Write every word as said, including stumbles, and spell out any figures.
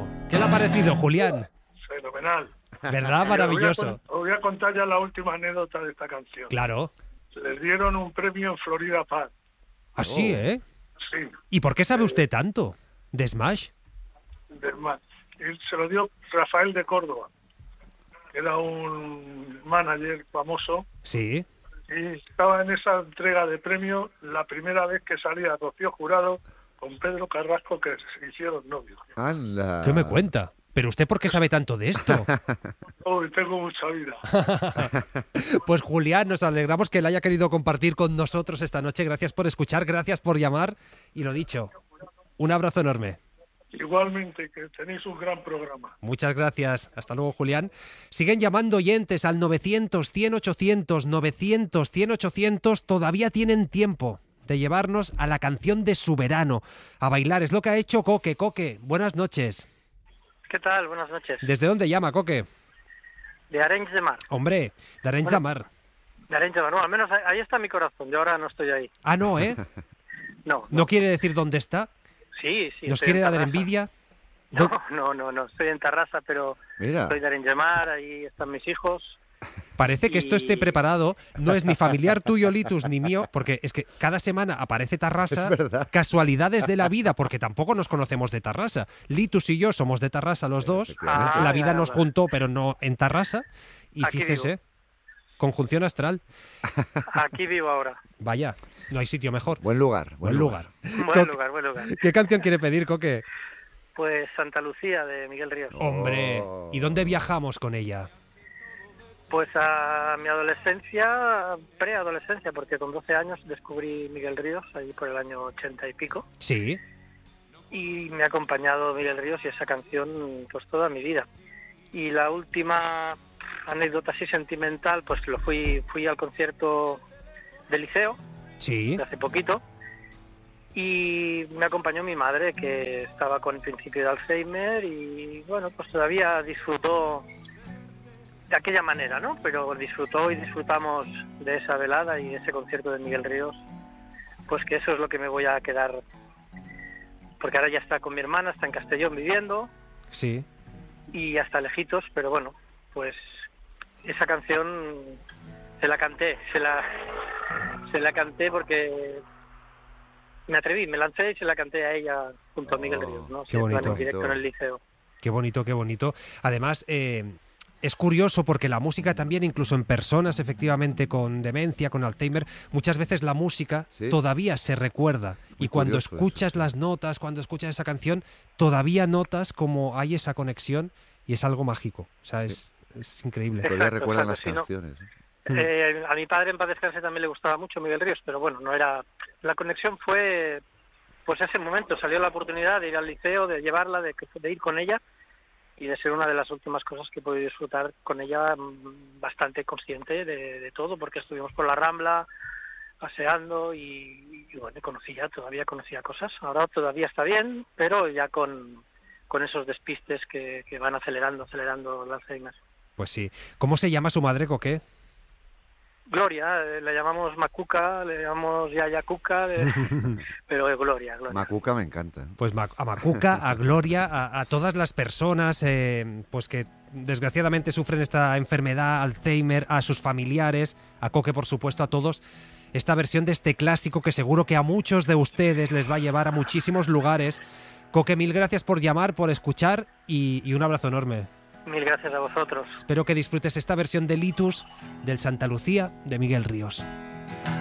¿Qué le ha parecido, Julián? Fenomenal. ¿Verdad? Maravilloso. Os voy, voy a contar ya la última anécdota de esta canción. Claro. Les dieron un premio en Florida Park. Así, oh. ¿eh? Sí. ¿Y por qué sabe usted tanto de Smash? De Smash. Y se lo dio Rafael de Córdoba. Era un manager famoso. Sí. Y estaba en esa entrega de premio la primera vez que salía Rocío Jurado con Pedro Carrasco, que se hicieron novios. Anda. ¿Qué me cuenta? ¿Pero usted por qué sabe tanto de esto? Uy, tengo mucha vida. Pues Julián, nos alegramos que él haya querido compartir con nosotros esta noche. Gracias por escuchar, gracias por llamar. Y lo dicho, un abrazo enorme. Igualmente, que tenéis un gran programa. Muchas gracias. Hasta luego, Julián. Siguen llamando oyentes al novecientos, cien, ochocientos, novecientos, cien, ochocientos. Todavía tienen tiempo de llevarnos a la canción de su verano. A bailar. Es lo que ha hecho Coque. Coque, buenas noches. ¿Qué tal? Buenas noches. ¿Desde dónde llama, Coque? De Arenys de Mar. Hombre, de Arenys de Mar. De Arenys de Mar. No, al menos ahí está mi corazón. Yo ahora no estoy ahí. Ah, no, ¿eh? No. No, ¿No quiere decir dónde está? Sí, sí. ¿Nos quiere en dar Tarrasa. envidia? No, no, no, no. Estoy en Tarrasa, pero Mira. estoy de Arenys de Mar. Ahí están mis hijos. Parece que esto Y- esté preparado, no es ni familiar tuyo, Litus, ni mío, porque es que cada semana aparece Tarrasa, Es verdad. casualidades de la vida, porque tampoco nos conocemos de Tarrasa. Litus y yo somos de Tarrasa los dos, Efectivamente. Ah, la vida ya, nos ya. juntó, pero no en Tarrasa, y Aquí fíjese, vivo. conjunción astral, Aquí vivo ahora. vaya, no hay sitio mejor. Buen lugar. Buen lugar. Buen Coque, lugar, buen lugar. ¿Qué canción quiere pedir, Coque? Pues Santa Lucía, de Miguel Ríos. Hombre, Oh. ¿y dónde viajamos con ella? Pues a mi adolescencia, preadolescencia, porque con doce años descubrí Miguel Ríos, ahí por el año ochenta y pico. Sí, Y me ha acompañado Miguel Ríos y esa canción pues toda mi vida. Y la última anécdota así sentimental, pues lo fui fui al concierto del Liceo sí, de hace poquito y me acompañó mi madre, que estaba con el principio de Alzheimer, y bueno, pues todavía disfrutó de aquella manera, ¿no? Pero disfrutó y disfrutamos de esa velada y ese concierto de Miguel Ríos, pues que eso es lo que me voy a quedar, porque ahora ya está con mi hermana, está en Castellón viviendo sí. y ya está lejitos, pero bueno, pues esa canción se la canté, se la se la canté porque me atreví, me lancé y se la canté a ella junto a Miguel Oh, Ríos, ¿no? qué Sí, en plan bonito. en directo en el liceo. Qué bonito, qué bonito. Además, eh, es curioso porque la música también, incluso en personas efectivamente con demencia, con Alzheimer, muchas veces la música Sí. todavía se recuerda. Muy Y cuando curioso escuchas eso. las notas, cuando escuchas esa canción, todavía notas como hay esa conexión y es algo mágico. O sea, es, es increíble. Todavía Exacto, recuerdan las exacto, sí, no. canciones. Mm. Eh, a mi padre en paz descanse también le gustaba mucho Miguel Ríos, pero bueno, no era... La conexión fue, pues ese momento, salió la oportunidad de ir al liceo, de llevarla, de, de ir con ella y de ser una de las últimas cosas que he podido disfrutar con ella, mm, bastante consciente de, de todo, porque estuvimos por la Rambla paseando y, y bueno, conocía, todavía conocía cosas. Ahora todavía está bien, pero ya con, con esos despistes que, que van acelerando, acelerando el Alzheimer. Pues sí. ¿Cómo se llama su madre, Coque? Gloria, eh, le llamamos Macuca, le llamamos Yaya Cuca, eh, pero es Gloria, Gloria. Macuca me encanta. Pues Ma- a Macuca, a Gloria, a, a todas las personas eh, pues que desgraciadamente sufren esta enfermedad, Alzheimer, a sus familiares, a Coque, por supuesto, a todos. Esta versión de este clásico que seguro que a muchos de ustedes les va a llevar a muchísimos lugares. Coque, mil gracias por llamar, por escuchar y, y un abrazo enorme. Mil gracias a vosotros. Espero que disfrutes esta versión de Litus del Santa Lucía de Miguel Ríos.